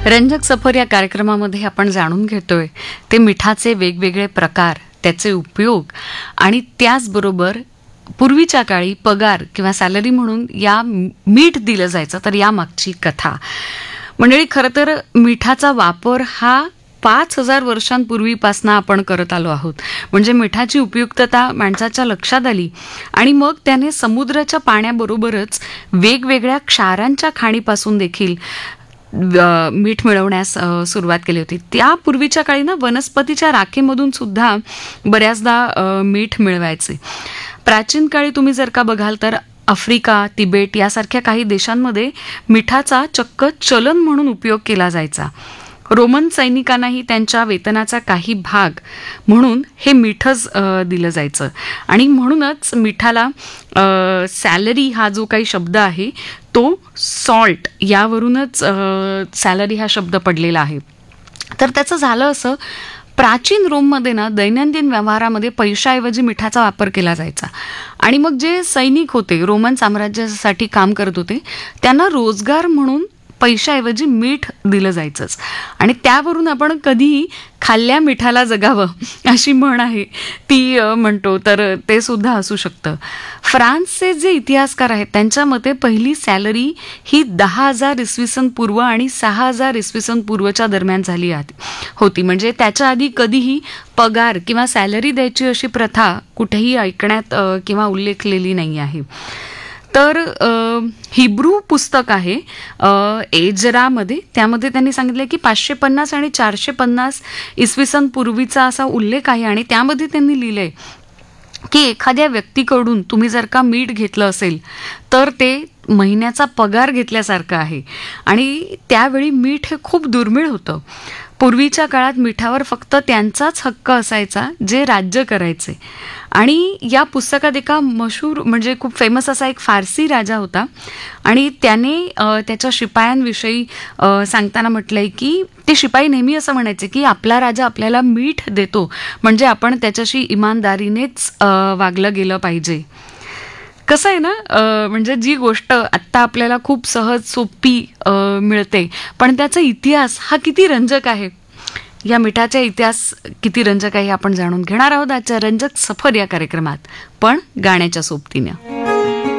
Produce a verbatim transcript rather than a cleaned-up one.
रंजक सफर या कार्यक्रमामध्ये आपण जाणून घेतोय ते मिठाचे वेगवेगळे प्रकार, त्याचे उपयोग आणि त्याचबरोबर पूर्वीच्या काळी पगार किंवा सॅलरी म्हणून या मीठ दिलं जायचं, तर या मागची कथा. मंडळी, खरं तर मिठाचा वापर हा पाच हजार वर्षांपूर्वीपासून आपण करत आलो आहोत. म्हणजे मिठाची उपयुक्तता माणसाच्या लक्षात आली आणि मग त्याने समुद्राच्या पाण्याबरोबरच वेगवेगळ्या क्षारांच्या खाणीपासून देखील मीठ मिळवण्यास सुरुवात केली होती. त्या पूर्वीच्या काळी ना वनस्पतीच्या राखेमधून सुद्धा बऱ्याचदा मीठ मिळवायचे. प्राचीन काळी तुम्ही जर का बघाल तर आफ्रिका, तिबेट यासारख्या काही देशांमध्ये मिठाचा चक्क चलन म्हणून उपयोग केला जायचा. रोमन सैनिकांनाही त्यांच्या वेतनाचा काही भाग म्हणून हे मिठच दिलं जायचं आणि म्हणूनच मिठाला सॅलरी हा जो काही शब्द आहे तो सॉल्ट यावरूनच सॅलरी हा शब्द पडलेला आहे. तर त्याचं झालं असं, प्राचीन रोममध्ये ना दैनंदिन व्यवहारामध्ये पैशाऐवजी मिठाचा वापर केला जायचा आणि मग जे सैनिक होते, रोमन साम्राज्यासाठी काम करत होते, त्यांना रोजगार म्हणून पैशाऐवजी मीठ दिलं जायचंच आणि त्यावरून आपण कधीही खाल्ल्या मिठाला जगावं अशी म्हण आहे ती म्हणतो, तर ते सुद्धा असू शकतं. फ्रान्सचे जे इतिहासकार आहेत त्यांच्या मते पहिली सॅलरी ही दहा हजार इसवी सन पूर्व आणि सहा हजार इसवी सन पूर्वच्या दरम्यान झाली होती. म्हणजे त्याच्या आधी कधीही पगार किंवा सॅलरी द्यायची अशी प्रथा कुठेही ऐकण्यात किंवा उल्लेखलेली नाही आहे. तर हिब्रू पुस्तक आहे एजरामध्ये, त्यामध्ये त्यांनी सांगितलं की पाचशे पन्नास आणि चारशे पन्नास इसवी सन पूर्वीचा असा उल्लेख आहे आणि त्यामध्ये त्यांनी लिहिलंय की एखाद्या व्यक्तीकडून तुम्ही जर का मीठ घेतलं असेल तर ते महिन्याचा पगार घेतल्यासारखं आहे आणि त्यावेळी मीठ हे खूप दुर्मिळ होतं. पूर्वीच्या काळात मिठावर फक्त त्यांचाच हक्क असायचा जे राज्य करायचे. आणि या पुस्तकात एका मशहूर म्हणजे खूप फेमस असा एक फारसी राजा होता आणि त्याने त्याच्या शिपायांविषयी सांगताना म्हटलंय की ते शिपाई नेहमी असं म्हणायचे की आपला राजा आपल्याला मीठ देतो म्हणजे आपण त्याच्याशी इमानदारीनेच वागलं गेलं पाहिजे. कसं आहे ना, म्हणजे जी गोष्ट आत्ता आपल्याला खूप सहज सोपी मिळते पण त्याचा इतिहास हा किती रंजक आहे. या मिठाचा इतिहास किती रंजक आहे आपण जाणून घेणार आहोत आजच्या रंजक सफर या कार्यक्रमात, पण गाण्याच्या सोबतीनं.